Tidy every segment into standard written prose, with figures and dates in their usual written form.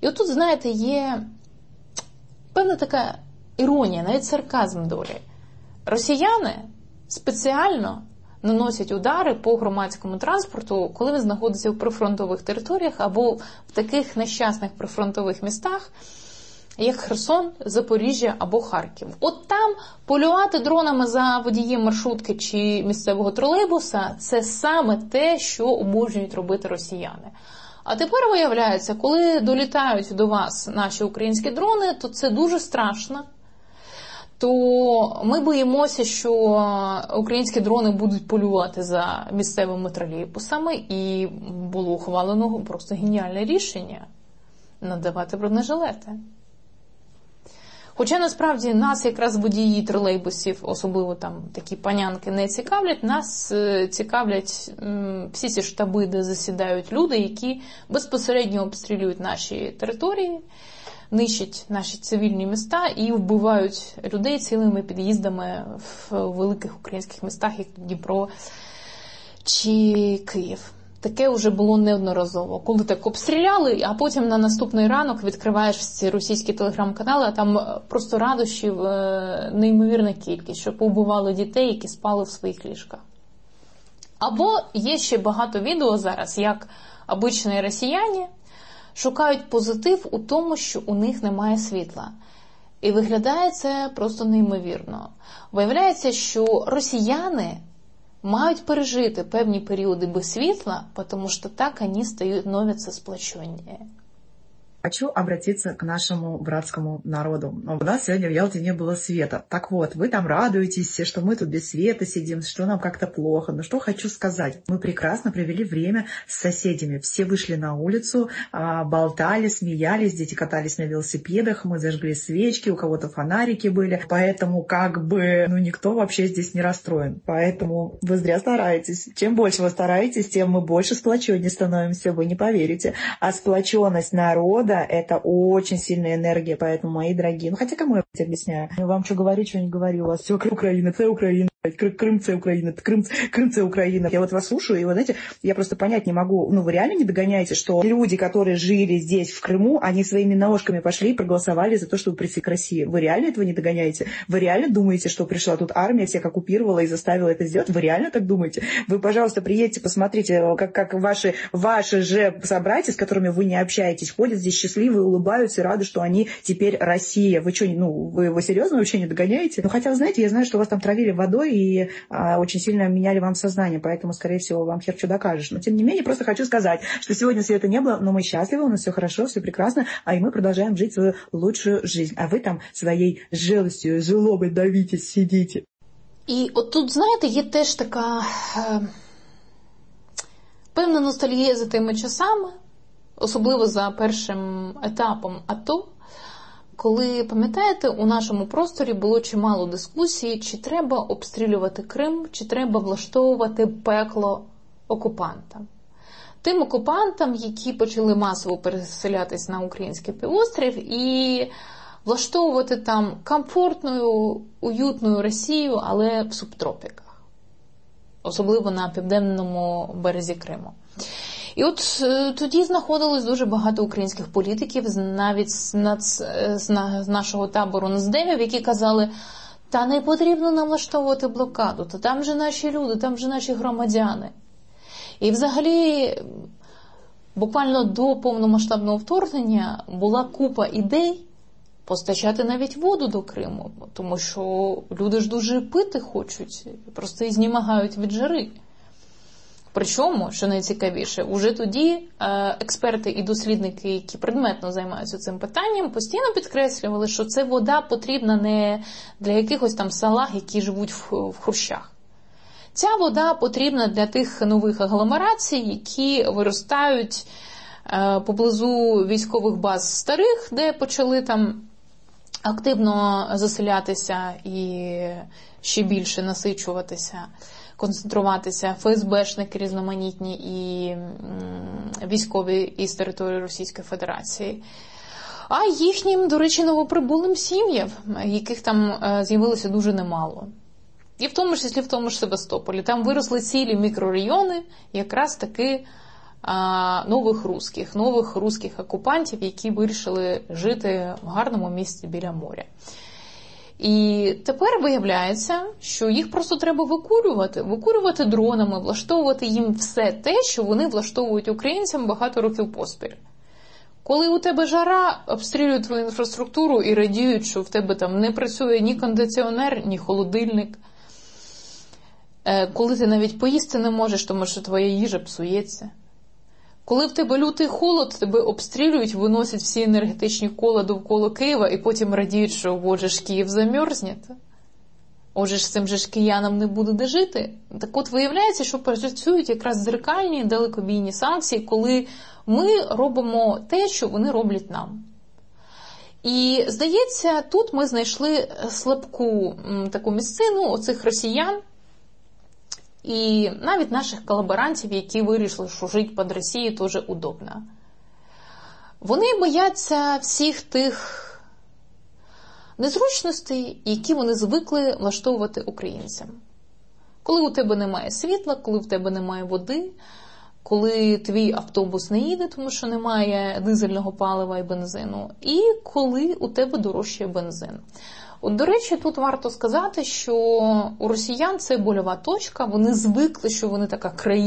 І отут, знаєте, є певна така іронія, навіть сарказм долі. Росіяни спеціально наносять удари по громадському транспорту, коли він знаходиться в прифронтових територіях або в таких нещасних прифронтових містах, як Херсон, Запоріжжя або Харків. От там полювати дронами за водієм маршрутки чи місцевого тролейбуса – це саме те, що обожнюють робити росіяни. А тепер виявляється, коли долітають до вас наші українські дрони, то це дуже страшно. То ми боїмося, що українські дрони будуть полювати за місцевими тролейбусами, і було ухвалено просто геніальне рішення – надавати бронежилети. Хоча, насправді, нас якраз водії тролейбусів, особливо там такі панянки, не цікавлять. Нас цікавлять всі ці штаби, де засідають люди, які безпосередньо обстрілюють наші території, нищать наші цивільні міста і вбивають людей цілими під'їздами в великих українських містах, як Дніпро чи Київ. Таке вже було неодноразово. Коли так обстріляли, а потім на наступний ранок відкриваєш ці російські телеграм-канали, а там просто радощів неймовірна кількість, що повбивали дітей, які спали в своїх ліжках. Або є ще багато відео зараз, як обичні росіяни шукають позитив у тому, що у них немає світла. І виглядає це просто неймовірно. Виявляється, що росіяни мають пережити певні периоды без світла, потому что так они становятся сплоченнее. Хочу обратиться к нашему братскому народу. У нас сегодня в Ялте не было света. Так вот, вы там радуетесь, что мы тут без света сидим, что нам как-то плохо. Но что хочу сказать. Мы прекрасно провели время с соседями. Все вышли на улицу, болтали, смеялись, дети катались на велосипедах, мы зажгли свечки, у кого-то фонарики были. Поэтому никто вообще здесь не расстроен. Поэтому вы зря стараетесь. Чем больше вы стараетесь, тем мы больше сплоченнее становимся, вы не поверите. А сплоченность народа — это очень сильная энергия, поэтому, мои дорогие, хотя кому я объясняю? Вам что говорить, что не говорю, у вас все Украина, це Украина. Крым це Украина, Крым це Украина. Я вот вас слушаю, и вот знаете, я просто понять не могу. Вы реально не догоняете, что люди, которые жили здесь, в Крыму, они своими ножками пошли и проголосовали за то, чтобы прийти к России? Вы реально этого не догоняете? Вы реально думаете, что пришла тут армия, всех оккупировала и заставила это сделать? Вы реально так думаете? Вы, пожалуйста, приедьте, посмотрите, как ваши же собратья, с которыми вы не общаетесь, ходят здесь счастливые, улыбаются и рады, что они теперь Россия. Вы что, вы серьезно вообще не догоняете? Хотя, вы знаете, я знаю, что вас там травили водой и очень сильно меняли вам сознание, поэтому, скорее всего, вам хер что докажешь. Но, тем не менее, просто хочу сказать, что сегодня света не было, но мы счастливы, у нас все хорошо, все прекрасно, и мы продолжаем жить свою лучшую жизнь. А вы там своей желостью, злобой давитесь, сидите. І от тут, знаєте, є теж така певна ностальгія за тими часами, особливо за першим етапом АТО, коли, пам'ятаєте, у нашому просторі було чимало дискусій, чи треба обстрілювати Крим, чи треба влаштовувати пекло окупантам. Тим окупантам, які почали масово переселятись на український півострів і влаштовувати там комфортну, уютну Росію, але в субтропіках. Особливо на південному березі Криму. І тоді знаходилось дуже багато українських політиків, навіть з нашого табору нацдемів, які казали, та не потрібно нам влаштовувати блокаду, та там же наші люди, там же наші громадяни. І взагалі, буквально до повномасштабного вторгнення була купа ідей постачати навіть воду до Криму, тому що люди ж дуже пити хочуть, просто і знемагають від жари. Причому, що найцікавіше, уже тоді експерти і дослідники, які предметно займаються цим питанням, постійно підкреслювали, що це вода потрібна не для якихось там салаг, які живуть в хрущах. Ця вода потрібна для тих нових агломерацій, які виростають поблизу військових баз старих, де почали там активно заселятися і ще більше насичуватися, концентруватися ФСБшники різноманітні і військові із території Російської Федерації. А їхнім, до речі, новоприбулим сім'ям, яких там з'явилося дуже немало. І в тому числі в тому ж Севастополі. Там виросли цілі мікрорайони якраз таки нових русських окупантів, які вирішили жити в гарному місці біля моря. І тепер виявляється, що їх просто треба викурювати дронами, влаштовувати їм все те, що вони влаштовують українцям багато років поспіль. Коли у тебе жара, обстрілюють твою інфраструктуру і радіють, що в тебе там не працює ні кондиціонер, ні холодильник. Коли ти навіть поїсти не можеш, тому що твоя їжа псується. Коли в тебе лютий холод, тебе обстрілюють, виносять всі енергетичні кола довкола Києва і потім радіють, що, боже ж, Київ замерзне. Отже ж, цим же ж киянам не буде де жити. Так от виявляється, що працюють якраз дзеркальні далекобійні санкції, коли ми робимо те, що вони роблять нам. І, здається, тут ми знайшли слабку таку місцину оцих росіян, і навіть наших колаборантів, які вирішили, що жити під Росією теж удобно. Вони бояться всіх тих незручностей, які вони звикли влаштовувати українцям. Коли у тебе немає світла, коли в тебе немає води, коли твій автобус не їде, тому що немає дизельного палива і бензину, і коли у тебе дорожчає бензин. От, до речі, тут варто сказати, що у росіян це больова точка, вони звикли, що вони така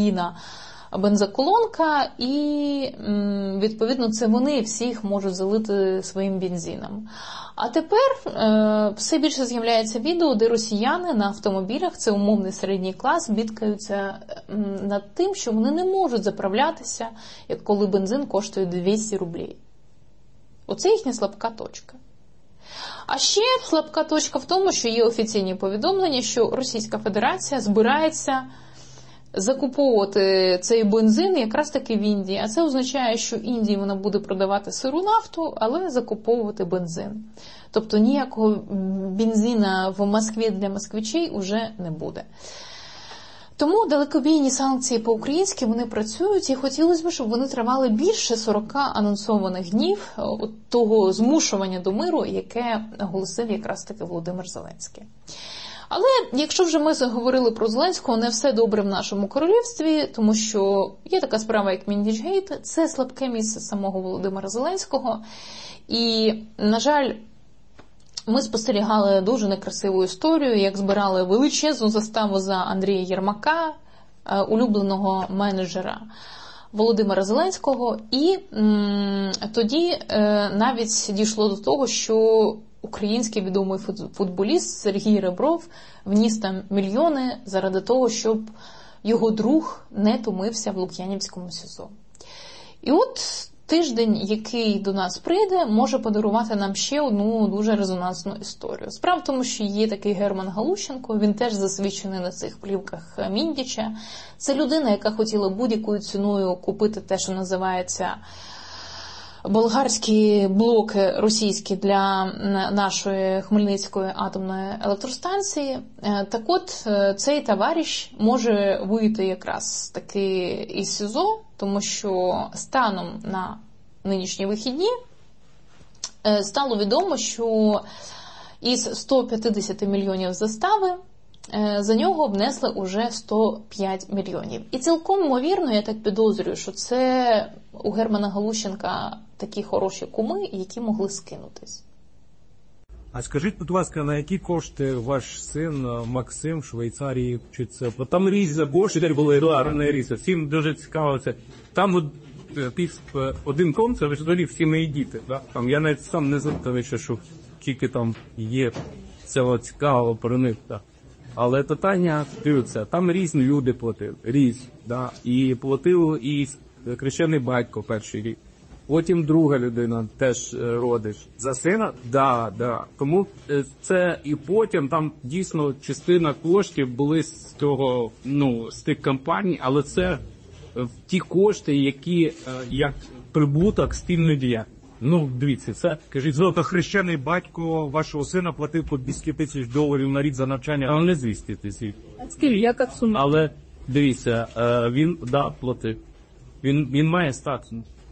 країна-бензоколонка, і, відповідно, це вони всіх можуть залити своїм бензином. А тепер все більше з'являється відео, де росіяни на автомобілях, це умовний середній клас, бідкаються над тим, що вони не можуть заправлятися, як коли бензин коштує 200 рублів. Оце їхня слабка точка. А ще слабка точка в тому, що є офіційні повідомлення, що Російська Федерація збирається закуповувати цей бензин якраз таки в Індії. А це означає, що Індії вона буде продавати сиру нафту, але закуповувати бензин. Тобто ніякого бензина в Москві для москвичей уже не буде. Тому далекобійні санкції по-українськи, вони працюють, і хотілося б, щоб вони тривали більше 40 анонсованих днів того змушування до миру, яке оголосив якраз таки Володимир Зеленський. Але якщо вже ми заговорили про Зеленського, не все добре в нашому королівстві, тому що є така справа, як Міндічгейт, це слабке місце самого Володимира Зеленського. І, на жаль, ми спостерігали дуже некрасиву історію, як збирали величезну заставу за Андрія Єрмака, улюбленого менеджера Володимира Зеленського. І тоді навіть дійшло до того, що український відомий футболіст Сергій Ребров вніс там мільйони заради того, щоб його друг не томився в Лук'янівському СІЗО. І от тиждень, який до нас прийде, може подарувати нам ще одну дуже резонансну історію. Справа в тому, що є такий Герман Галущенко, він теж засвідчений на цих плівках Міндіча. Це людина, яка хотіла будь-якою ціною купити те, що називається болгарські блоки російські для нашої Хмельницької атомної електростанції. Так от, цей товариш може вийти якраз таки із СІЗО, тому що станом на нинішні вихідні стало відомо, що із 150 мільйонів застави за нього внесли уже 105 мільйонів. І цілком ймовірно, я так підозрюю, що це у Германа Галущенка такі хороші куми, які могли скинутись. А скажіть, будь ласка, на які кошти ваш син Максим в Швейцарії вчиться? Бо там різні кошти були, не різні. Всім дуже цікаво це. Там один ком, це взагалі всі мої діти. Да? Там, я навіть сам не знаю, що тільки там є цього цікавого про них. Да? Але питання, дивіться, там різні люди платили, різні. Да? І платив і хрещений батько перший рік. Потім друга людина теж родич. За сина? Да. Тому це і потім там дійсно частина коштів були з того, з тих компаній, але це ті кошти, які як прибуток спільної діяльності. Дивіться, це, кажіть, Хрещений батько вашого сина платив по $200 тисяч на рік за навчання. Але не 200 тисяч. Скільки, яка сума? Але, дивіться, він, платив. Він має статус.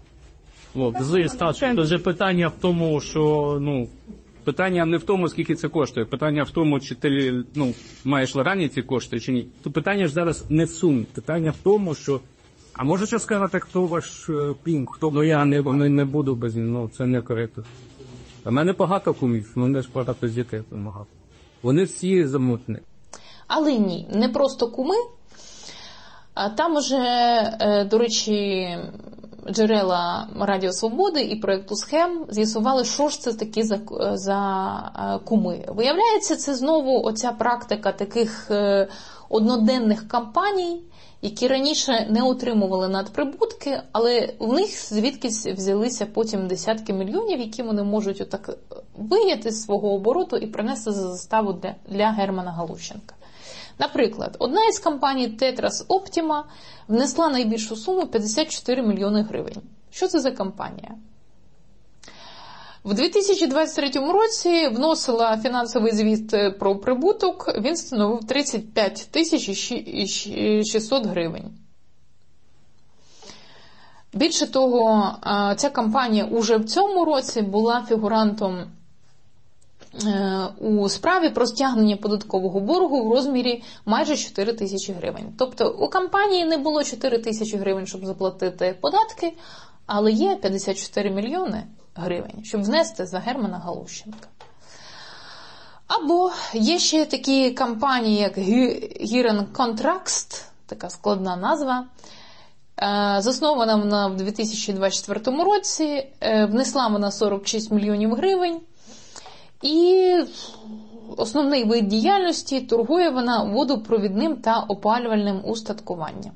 Це питання в тому, що, питання не в тому, скільки це коштує. Питання в тому, чи ти, маєш легальні ці кошти, чи ні. То питання ж зараз не в сумі. Питання в тому, що А може ще сказати, хто ваш пінг? Ну я не буду без нього, ну це не коректно. У мене багато кумів, мене ж багато з дітей допомагав. Вони всі замутні. Але ні, не просто куми. Там уже, до речі, джерела Радіо Свободи і проєкту «Схем» з'ясували, що ж це такі за куми. Виявляється, це знову оця практика таких одноденних кампаній, які раніше не отримували надприбутки, але в них звідкись взялися потім десятки мільйонів, які вони можуть отак вийняти з свого обороту і принести за заставу для Германа Галущенка. Наприклад, одна із компаній Tetras Optima внесла найбільшу суму 54 мільйони гривень. Що це за компанія? В 2023 році вносила фінансовий звіт про прибуток, він становив 35 600 гривень. Більше того, ця компанія уже в цьому році була фігурантом у справі про стягнення податкового боргу в розмірі майже 4 тисячі гривень. Тобто у компанії не було 4 тисячі гривень, щоб заплатити податки, але є 54 мільйони гривень, щоб внести за Германа Галущенка. Або є ще такі компанії, як Giren Contracts, така складна назва. Заснована вона в 2024 році, внесла вона 46 мільйонів гривень. І основний вид діяльності – торгує вона водопровідним та опалювальним устаткуванням.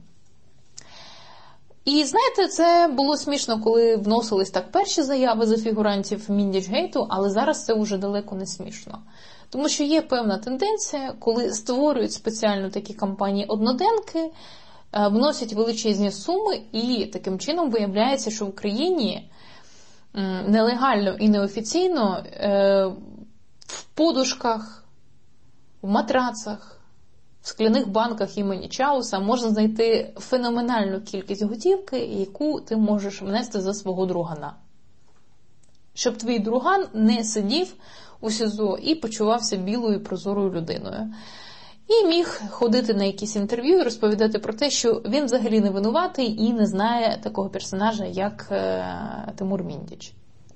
І знаєте, це було смішно, коли вносились так перші заяви за фігурантів Міндічгейту, але зараз це вже далеко не смішно. Тому що є певна тенденція, коли створюють спеціально такі компанії-одноденки, вносять величезні суми і таким чином виявляється, що в Україні нелегально і неофіційно в подушках, в матрацах, в скляних банках імені Чауса можна знайти феноменальну кількість готівки, яку ти можеш внести за свого другана. Щоб твій друган не сидів у СІЗО і почувався білою прозорою людиною. І міг ходити на якісь інтерв'ю і розповідати про те, що він взагалі не винуватий і не знає такого персонажа, як Тимур Міндіч.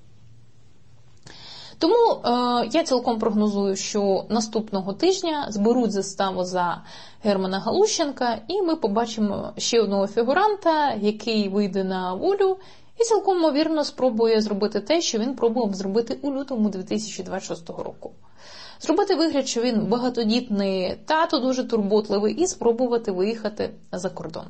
Тому я цілком прогнозую, що наступного тижня зберуть заставу за Германа Галущенка, і ми побачимо ще одного фігуранта, який вийде на волю і цілком ймовірно спробує зробити те, що він пробував зробити у лютому 2026 року. Зробити вигляд, що він багатодітний тато, дуже турботливий, і спробувати виїхати за кордон.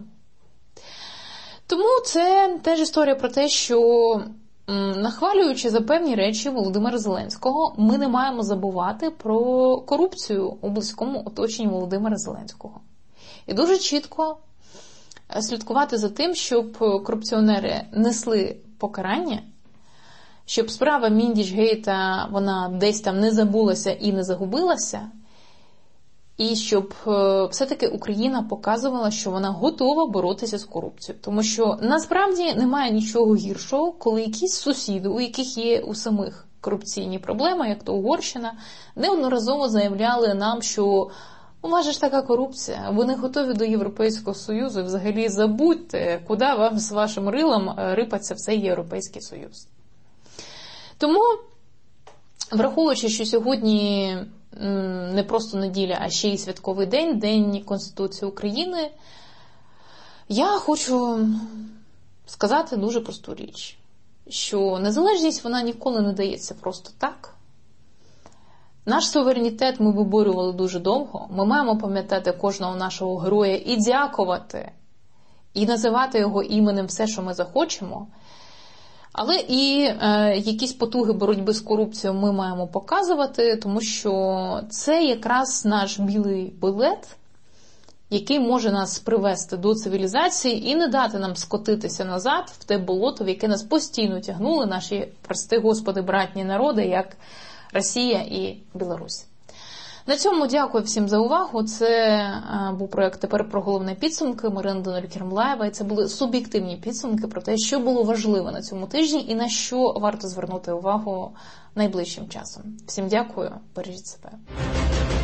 Тому це теж історія про те, що нахвалюючи за певні речі Володимира Зеленського, ми не маємо забувати про корупцію у близькому оточенні Володимира Зеленського. І дуже чітко слідкувати за тим, щоб корупціонери несли покарання, щоб справа Міндічгейта, вона десь там не забулася і не загубилася, і щоб все-таки Україна показувала, що вона готова боротися з корупцією. Тому що насправді немає нічого гіршого, коли якісь сусіди, у яких є у самих корупційні проблеми, як то Угорщина, неодноразово заявляли нам, що у вас же ж така корупція, ви не готові до Європейського Союзу, взагалі забудьте, куди вам з вашим рилом рипаться в цей Європейський Союз. Тому, враховуючи, що сьогодні не просто неділя, а ще й святковий день, День Конституції України, я хочу сказати дуже просту річ, що незалежність, вона ніколи не дається просто так. Наш суверенітет ми виборювали дуже довго, ми маємо пам'ятати кожного нашого героя і дякувати, і називати його іменем все, що ми захочемо. Але і якісь потуги боротьби з корупцією ми маємо показувати, тому що це якраз наш білий білет, який може нас привести до цивілізації і не дати нам скотитися назад в те болото, в яке нас постійно тягнули наші, прости Господи, братні народи, як Росія і Білорусь. На цьому дякую всім за увагу. Це був проєкт «Тепер про головні підсумки» Марина Данилюк-Єрмолаєва. І це були суб'єктивні підсумки про те, що було важливо на цьому тижні і на що варто звернути увагу найближчим часом. Всім дякую, бережіть себе.